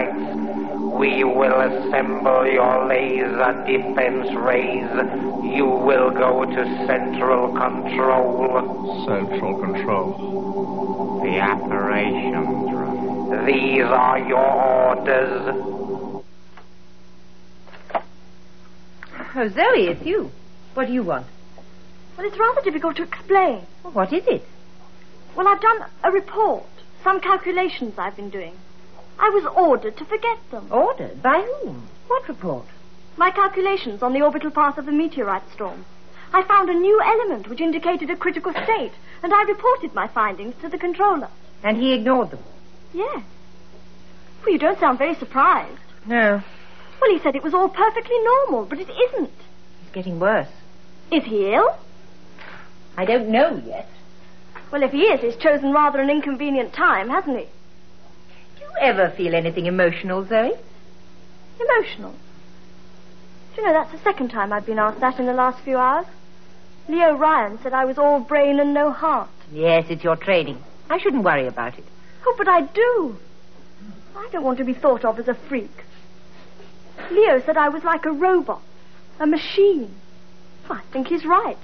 right. We will assemble your laser defense rays. You will go to Central Control. Central Control. The operations room. These are your orders. Oh, Zoe, it's you. What do you want? Well, it's rather difficult to explain. Well, what is it? Well, I've done a report. Some calculations I've been doing. I was ordered to forget them. Ordered? By whom? What report? My calculations on the orbital path of the meteorite storm. I found a new element which indicated a critical state, and I reported my findings to the controller. And he ignored them? Yes. Well, you don't sound very surprised. No. Well, he said it was all perfectly normal, but it isn't. It's getting worse. Is he ill? I don't know yet. Well, if he is, he's chosen rather an inconvenient time, hasn't he? Do you ever feel anything emotional, Zoe? Emotional? Do you know, that's the second time I've been asked that in the last few hours. Leo Ryan said I was all brain and no heart. Yes, it's your training. I shouldn't worry about it. Oh, but I do. I don't want to be thought of as a freak. Leo said I was like a robot, a machine. Well, I think he's right.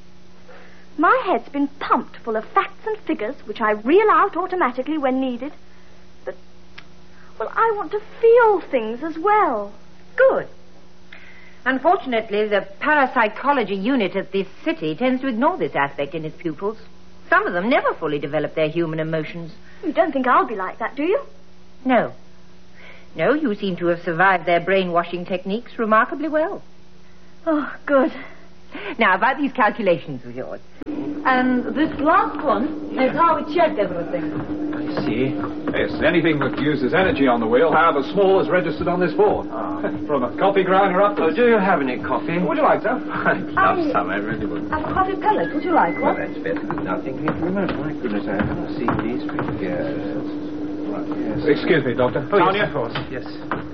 My head's been pumped full of facts and figures, which I reel out automatically when needed. But, well, I want to feel things as well. Good. Unfortunately, the parapsychology unit at this city tends to ignore this aspect in its pupils. Some of them never fully develop their human emotions. You don't think I'll be like that, do you? No. No, you seem to have survived their brainwashing techniques remarkably well. Oh, good. Now, about these calculations of yours. And this last one is how we check everything. I see. Yes, anything that uses energy on the wheel, however small, is registered on this board. From a coffee grinder up to... Oh, do you have any coffee? Would you like some? I'd love some, I really would. A coffee pellet, would you like Well, one? that's better than nothing. Thank you very much. My goodness, I haven't seen these figures. Right, yes. Excuse me, Doctor. Oh, Tanya? yes, of course. Yes.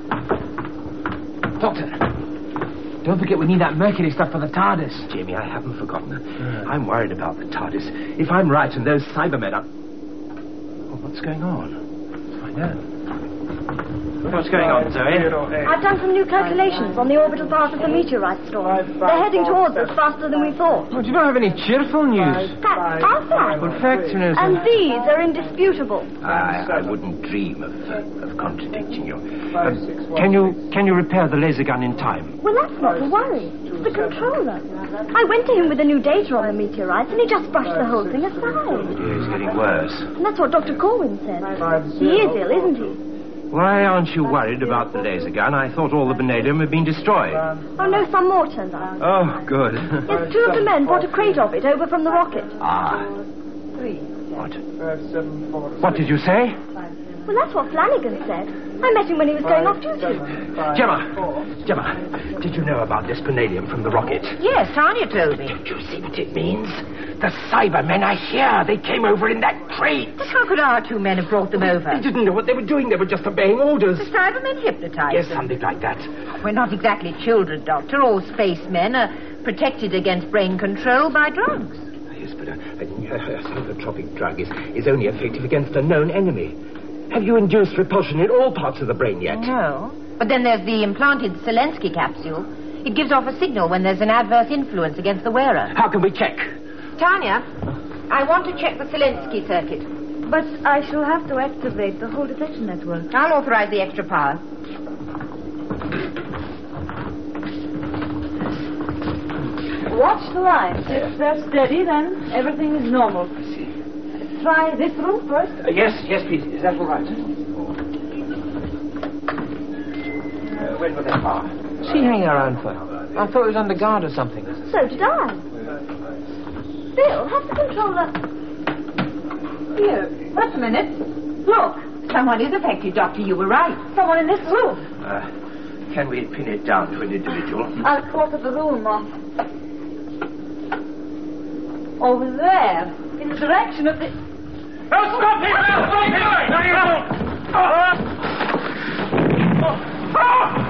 Doctor, don't forget we need that mercury stuff for the TARDIS. Jamie, I haven't forgotten. I'm worried about the TARDIS. If I'm right and those Cybermen are... Oh, what's going on? I know. What's going on, Zoe? I've done some new calculations on the orbital path of the meteorite storm. They're heading towards us faster than we thought. Oh, do you not have any cheerful news? Facts are facts. Well, facts, you know, sir. And these are indisputable. I wouldn't dream of contradicting you. Can you repair the laser gun in time? Well, that's not to worry. It's the controller. I went to him with the new data on the meteorites, and he just brushed the whole thing aside. It's getting worse. And that's what Dr. Corwin said. He is ill, isn't he? Why aren't you worried about the laser gun? I thought all the vanadium had been destroyed. Oh, no, some more turned up. Oh, good. Yes, two of the men brought a crate of it over from the rocket. Ah. What? What did you say? Well, that's what Flanagan said. I met him when he was going off duty. Gemma, did you know about this vanadium from the rocket? Yes, Tanya told me. Don't you see what it means? The Cybermen are here. They came over in that crate. But how could our two men have brought them over? They didn't know what they were doing. They were just obeying orders. The Cybermen hypnotized Yes, them. something like that. We're not exactly children, Doctor. All spacemen are protected against brain control by drugs. Yes, but a psychotropic drug is only effective against a known enemy. Have you induced repulsion in all parts of the brain yet? No. But then there's the implanted Zelensky capsule. It gives off a signal when there's an adverse influence against the wearer. How can we check? Tanya, I want to check the Zelensky circuit. But I shall have to activate the whole detection network. I'll authorize the extra power. Watch the lines. If they're steady, then everything is normal. Try this room first. Yes, please. Is that all right? When will they fire? What's he hanging around for? I thought he was under guard or something. So did I. Bill, have the controller... Here, wait a minute. Look, Someone is affected, Doctor. You were right. someone in this room. Can we pin it down to an individual? I'll quarter the room off. Over there, in the direction of the... Stop him! Stop him!